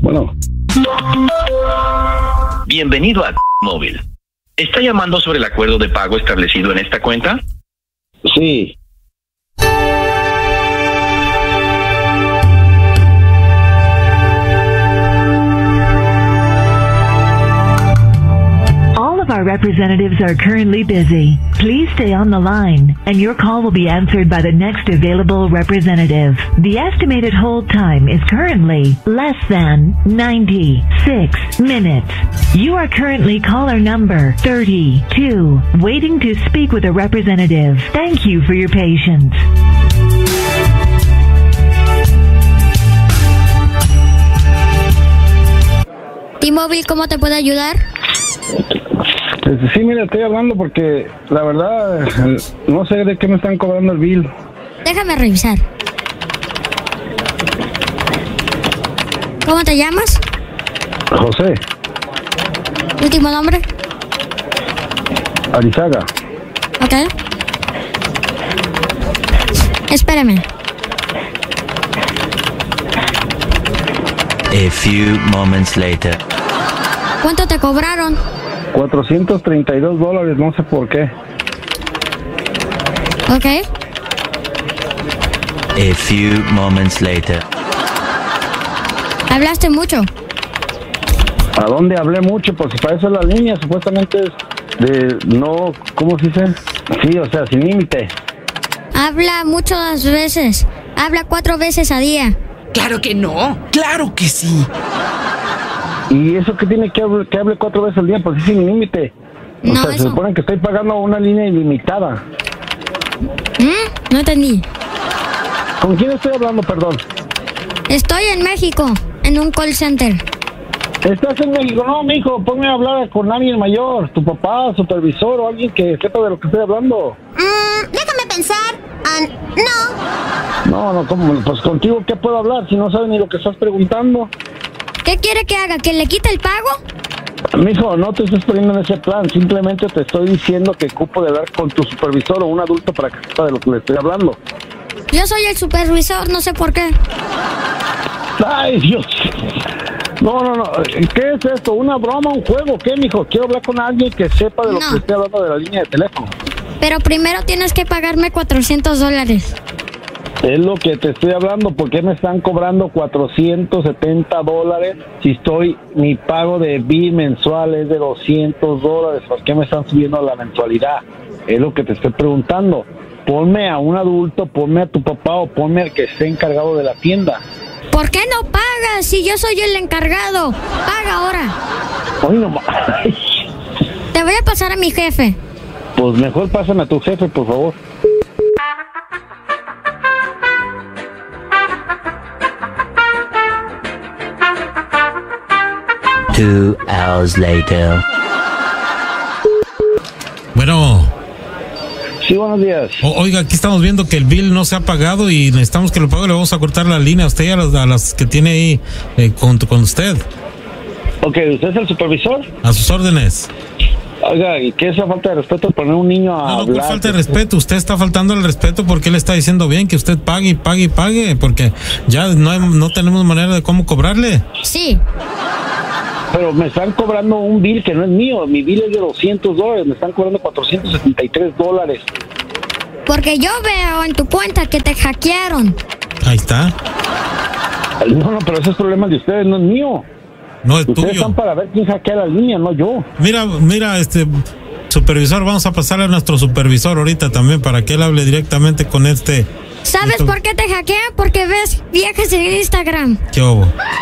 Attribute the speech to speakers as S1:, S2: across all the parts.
S1: Bueno.
S2: Bienvenido a Móvil. ¿Está llamando sobre el acuerdo de pago establecido en esta cuenta?
S1: Sí.
S3: All of our representatives are currently busy. Please stay on the line, and your call will be answered by the next available representative. The estimated hold time is currently less than 96 minutes. You are currently caller number 32, waiting to speak with a representative. Thank you for your patience.
S4: T-Mobile, ¿cómo te puedo ayudar?
S1: Sí, mira, estoy hablando porque la verdad no sé de qué me están cobrando el bill.
S4: Déjame revisar. ¿Cómo te llamas?
S1: José.
S4: ¿Último nombre?
S1: Arizaga.
S4: Ok. Espérame.
S5: A few moments later.
S4: ¿Cuánto te cobraron?
S1: $432, no sé por qué.
S4: Ok.
S5: A few moments later.
S4: ¿Hablaste mucho?
S1: ¿A dónde hablé mucho? Pues para eso la línea supuestamente es de no, ¿cómo se dice? Sí, o sea, sin límite.
S4: Habla muchas veces. Habla 4 veces a día.
S6: ¡Claro que no! ¡Claro que sí!
S1: ¿Y eso qué tiene que hable 4 veces al día? Pues es sin límite. O
S4: No,
S1: sea,
S4: eso.
S1: se supone que estoy pagando una línea ilimitada.
S4: No entendí.
S1: ¿Con quién estoy hablando, perdón?
S4: Estoy en México, en un call center.
S1: ¿Estás en México? No, mijo, ponme a hablar con alguien mayor, tu papá, supervisor o alguien que sepa de lo que estoy hablando.
S4: Déjame pensar. No.
S1: No, ¿cómo? Pues contigo, ¿qué puedo hablar si no sabes ni lo que estás preguntando?
S4: ¿Qué quiere que haga? ¿Que le quite el pago?
S1: Mijo, no te estés poniendo en ese plan, simplemente te estoy diciendo que ocupo de hablar con tu supervisor o un adulto para que sepa de lo que le estoy hablando.
S4: Yo soy el supervisor, no sé por qué.
S1: ¡Ay, Dios! No. ¿Qué es esto? ¿Una broma, un juego? ¿Qué, mijo? Quiero hablar con alguien que sepa de lo que le estoy hablando de la línea de teléfono.
S4: Pero primero tienes que pagarme $400.
S1: Es lo que te estoy hablando. ¿Por qué me están cobrando $470 si mi pago de bill mensual es de $200? ¿Por qué me están subiendo la mensualidad? Es lo que te estoy preguntando. Ponme a un adulto, ponme a tu papá o ponme al que esté encargado de la tienda.
S4: ¿Por qué no pagas si yo soy el encargado? Paga ahora.
S1: Ay, no más.
S4: Te voy a pasar a mi jefe.
S1: Pues mejor pásame a tu jefe, por favor.
S5: Two hours later.
S7: Bueno.
S1: Sí, buenos días.
S7: Oiga, aquí estamos viendo que el bill no se ha pagado y necesitamos que lo pague. Le vamos a cortar la línea a usted y a las que tiene ahí con usted.
S1: Ok, ¿usted es el supervisor?
S7: A sus órdenes.
S1: Oiga, ¿y qué es esa falta de respeto poner un niño a hablar?
S7: No, falta de respeto. Usted está faltando el respeto porque él está diciendo bien que usted pague y pague y pague, porque ya no tenemos manera de cómo cobrarle.
S4: Sí.
S1: Pero me están cobrando un bill que no es mío. Mi bill es de $200. Me están cobrando $473.
S4: Porque yo veo en tu cuenta que te hackearon.
S7: Ahí está.
S1: No, pero ese es problema de ustedes, no es mío.
S7: No es tuyo.
S1: Ustedes están para ver quién hackea la línea, no yo.
S7: Mira, supervisor, vamos a pasarle a nuestro supervisor ahorita también para que él hable directamente con este.
S4: ¿Sabes por qué te hackean? Porque ves viajes en Instagram.
S7: ¿Qué hubo?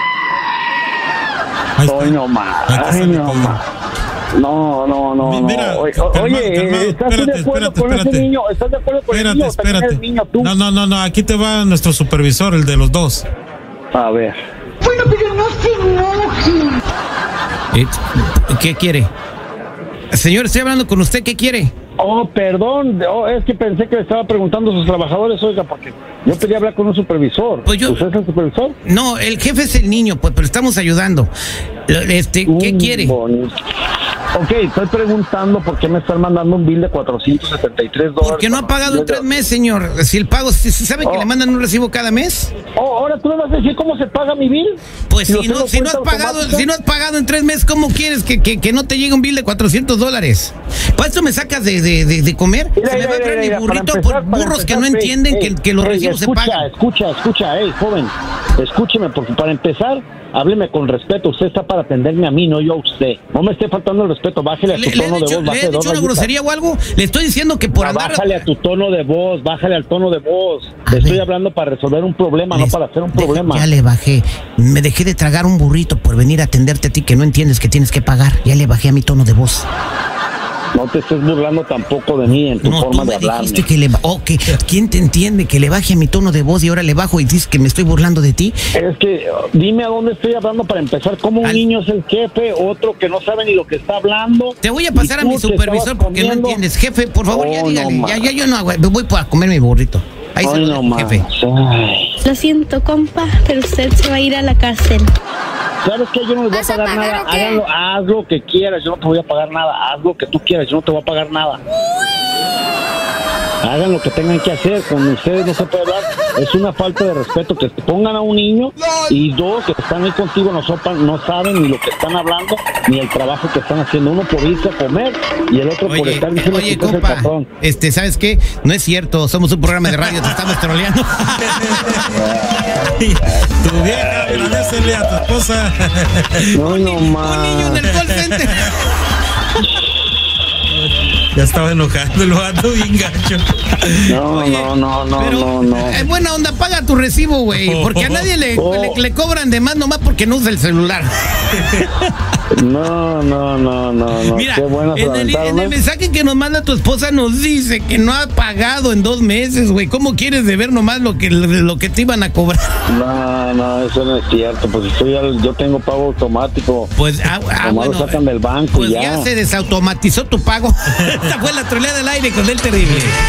S1: Ay, no más. Ay, no más. No.
S7: Mira,
S1: oye, ¿estás de acuerdo con ese niño? ¿Estás de acuerdo con el niño?
S7: Espérate.
S1: El niño, tú?
S7: No, aquí te va nuestro supervisor, el de los dos.
S1: A ver.
S8: Bueno, pero no se enoje.
S6: ¿Qué quiere? Señor, estoy hablando con usted, ¿qué quiere?
S1: Oh, perdón, es que pensé que le estaba preguntando a sus trabajadores, oiga, porque yo quería hablar con un supervisor.
S6: Pues
S1: ¿Usted es el supervisor?
S6: No, el jefe es el niño, pues, pero estamos ayudando. ¿Qué quiere?
S1: Bonito. Ok, estoy preguntando por qué me están mandando un bill de $473.
S6: Porque no ha pagado en 3 meses, señor. Si el pago, si sabe que le mandan un recibo cada mes.
S1: Ahora tú me vas a decir cómo se paga mi bill.
S6: Pues si no has pagado en 3 meses, ¿cómo quieres que no te llegue un bill de $400? ¿Para esto me sacas de comer?
S1: Mira,
S6: se me va a traer mi burrito
S1: empezar,
S6: por burros que no entienden que los recibos se pagan.
S1: Escucha, joven, escúcheme, porque para empezar, hábleme con respeto. Usted está para atenderme a mí, no yo a usted. No me esté faltando el respeto. Bájale a tu tono de voz.
S6: ¿Le he dicho una grosería o algo? Le estoy diciendo que por andar...
S1: Bájale a tu tono de voz, bájale al tono de voz. Te estoy hablando para resolver un problema, no para hacer un problema.
S6: Ya le bajé. Me dejé de tragar un burrito por venir a atenderte a ti que no entiendes que tienes que pagar. Ya le bajé a mi tono de voz.
S1: No te estés burlando tampoco de mí en tu forma de hablar.
S6: Dijiste que ¿quién te entiende que le baje a mi tono de voz y ahora le bajo y dices que me estoy burlando de ti?
S1: Es que dime a dónde estoy hablando para empezar. Como un niño es el jefe, otro que no sabe ni lo que está hablando.
S6: Te voy a pasar a mi supervisor porque no entiendes. Jefe, por favor, ya dígale. Ya yo no hago. Voy para comer mi burrito. Ahí se lo dejo, jefe.
S9: Lo siento, compa, pero usted se va a ir a la cárcel.
S1: ¿Sabes qué? Yo no les voy a pagar nada. Haz lo que quieras, yo no te voy a pagar nada. Haz lo que tú quieras, yo no te voy a pagar nada. Hagan lo que tengan que hacer. Con ustedes no se puede hablar. Es una falta de respeto que te pongan a un niño y dos que están ahí contigo no saben ni lo que están hablando ni el trabajo que están haciendo. Uno por irse a comer y el otro por estar diciendo que
S6: compa,
S1: es el patrón.
S6: ¿Sabes qué? No es cierto. Somos un programa de radio, te estamos troleando.
S7: Tu vieja, agradecele a tu esposa.
S1: No más.
S6: Un niño en el call center.
S7: Ya estaba enojado el vato bien gacho.
S1: No.
S6: Es buena onda, paga tu recibo, güey. Porque a nadie le cobran de más nomás porque no usa el celular.
S1: No.
S6: Mira,
S1: qué buena
S6: en el mensaje que nos manda tu esposa nos dice que no ha pagado en 2 meses, güey. ¿Cómo quieres deber nomás lo que te iban a cobrar?
S1: No, eso no es cierto. Pues yo tengo pago automático.
S6: Pues,
S1: bueno, lo sacan del banco
S6: pues
S1: y ya
S6: se desautomatizó tu pago. Esta fue la troleada del aire con el terrible.